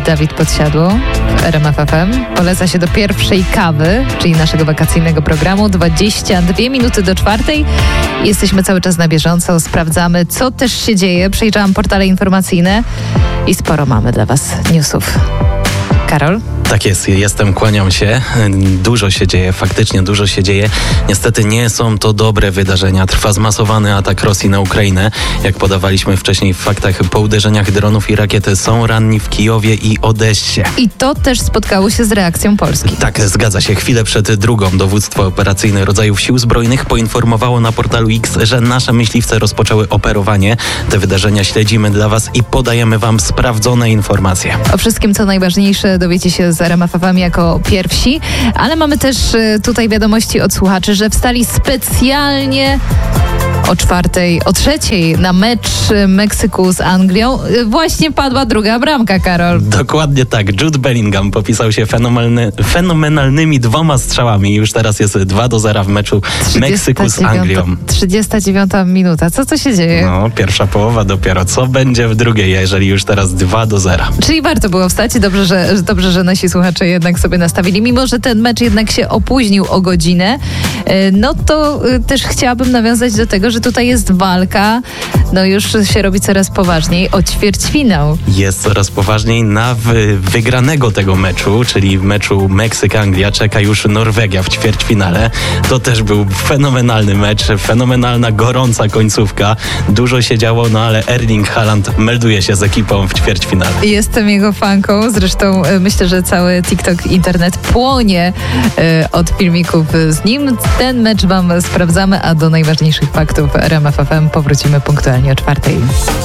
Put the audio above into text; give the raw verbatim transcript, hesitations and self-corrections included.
Dawid Podsiadło w R M F F M. Poleca się do pierwszej kawy, czyli naszego wakacyjnego programu. dwadzieścia dwie minuty do czwartej. Jesteśmy cały czas na bieżąco, sprawdzamy, co też się dzieje. Przejrzałam portale informacyjne i sporo mamy dla Was newsów. Karol? Tak jest, jestem, kłaniam się. Dużo się dzieje, faktycznie dużo się dzieje. Niestety nie są to dobre wydarzenia. Trwa zmasowany atak Rosji na Ukrainę. Jak podawaliśmy wcześniej w faktach, po uderzeniach dronów i rakiety są ranni w Kijowie i Odessie. I to też spotkało się z reakcją Polski. Tak, zgadza się. Chwilę przed drugą dowództwo operacyjne rodzajów sił zbrojnych poinformowało na portalu X, że nasze myśliwce rozpoczęły operowanie. Te wydarzenia śledzimy dla Was i podajemy Wam sprawdzone informacje. O wszystkim, co najważniejsze, dowiecie się z R M F F M jako pierwsi, ale mamy też tutaj wiadomości od słuchaczy, że wstali specjalnie o czwartej, o trzeciej na mecz Meksyku z Anglią. Właśnie padła druga bramka, Karol. Dokładnie tak. Jude Bellingham popisał się fenomenalny, fenomenalnymi dwoma strzałami. Już teraz jest dwa do zera w meczu Meksyku z Anglią. trzydziesta dziewiąta minuta. Co to się dzieje? No, pierwsza połowa dopiero. Co będzie w drugiej, jeżeli już teraz dwa do zera? Czyli warto było wstać. Dobrze, że, dobrze, że nasi słuchacze jednak sobie nastawili. Mimo że ten mecz jednak się opóźnił o godzinę, no to też chciałabym nawiązać do tego, że tutaj jest walka, no już się robi coraz poważniej, o ćwierćfinał. Jest coraz poważniej. Na wy, wygranego tego meczu, czyli w meczu Meksyk-Anglia, czeka już Norwegia w ćwierćfinale. To też był fenomenalny mecz, fenomenalna, gorąca końcówka. Dużo się działo, no ale Erling Haaland melduje się z ekipą w ćwierćfinale. Jestem jego fanką, zresztą myślę, że cały TikTok, internet płonie y, od filmików z nim. Ten mecz Wam sprawdzamy, a do najważniejszych faktów R M F F M powrócimy punktualnie o czwartej.